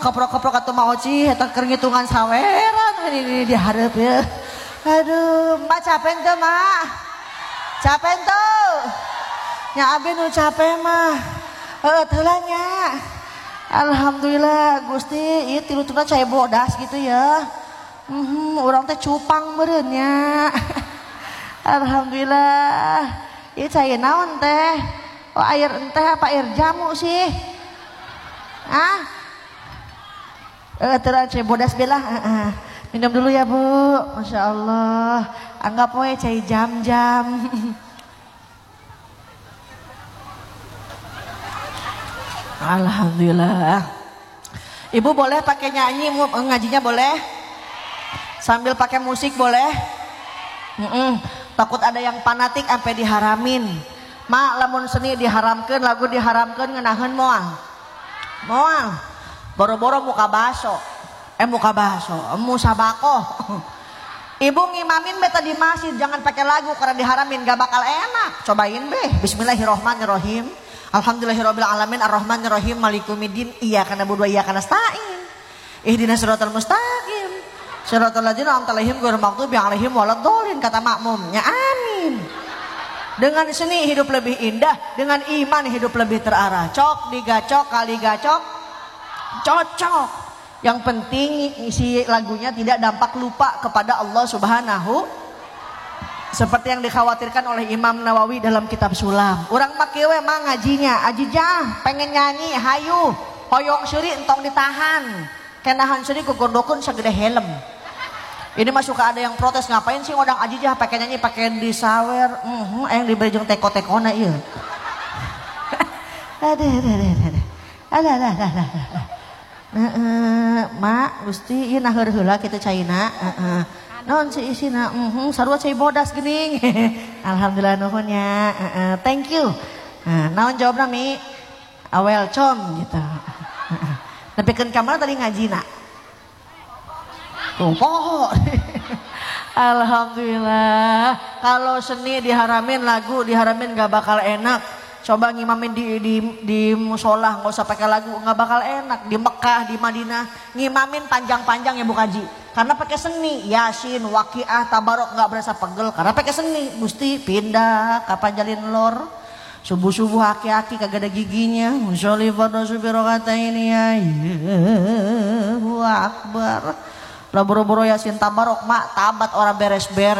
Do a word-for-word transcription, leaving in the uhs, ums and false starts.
keprok-keprok atuh mah Oci eta keur ngitungan saweran ini di hareup ya. Aduh, Mbak capek teu, Mak? Capek teu? Nya abi nu capek mah. Heuh heula nya. Alhamdulillah Gusti, ieu tilu-tiluna cai bodas gitu ya. Mhm, urang teh cupang meureun nya. Alhamdulillah. Ieu cai naon teh? Oh, air teh apa air jamu sih? Ah? Eh, terus cai bodas bela. Heeh. Minum dulu ya Bu. Masya Allah. Anggap we cai jam-jam. Alhamdulillah. Ibu boleh pakai nyanyi, ngajinya boleh? Sambil pakai musik boleh? Mm-mm. Takut ada yang fanatik sampai diharamin. Mak lamun seni diharamkan, lagu diharamkan ngenaheun moal. Moal. Boro-boro muka baso. Eh muka baso, musabako. Ibu ngimamin beta di masjid jangan pakai lagu karena diharamin gak bakal enak. Cobain be. Bismillahirrahmanirrahim. Alhamdulillahirabbil alamin arrahmanirrahim malikumiddin iyyaka na'budu wa iyyaka nasta'in. Ihdinas siratal mustaqim. Siratal ladzina an'amta 'alaihim ghairil maghdubi 'alaihim waladdallin kata makmumnya. Amin. Dengan seni hidup lebih indah, dengan iman hidup lebih terarah. Cok digacok kali gacok cocok. Yang penting isi lagunya tidak dampak lupa kepada Allah Subhanahu, seperti yang dikhawatirkan oleh Imam Nawawi dalam kitab Sulam. Urang mah kieu mah ngajinya, ajijah pengen nyanyi hayu, hoyong seuri entong ditahan. Kenahan seuri ku gondokun sagede helm. Ini mah suka ada yang protes, ngapain sih ngodang ajijah pakai nyanyi pakai disawer, mhm aya yang diberi jeung teko-tekona ieu. Aduh aduh aduh aduh. Alah alah alah alah. Heeh, Mak, Gusti ieu nah heula kitu caina, heeh. Naon sih isina? Mhm, sarua cai bodas geuning. Alhamdulillah nuhun nya. Heeh, thank you. Nah, naon jawabna Mi? Awel com gitu. Heeh. Nepikeun ka mana tadi ngajina? Tuh poho. Alhamdulillah. Kalau seni diharamin, lagu diharamin gak bakal enak. Coba ngimamin di di di musola nggak usah pakai lagu nggak bakal enak. Di Mekah di Madinah ngimamin panjang-panjang ya Bu Kaji karena pakai seni Yasin Waqiah Tabarok nggak berasa pegel karena pakai seni. Gusti pindah kapan jalin lor subuh subuh aki-aki kagak ada giginya musolli fardhu subirokata ini ya Allahu Akbar lah boro-boro Yasin Tabarok mak tabat orang beres-beres.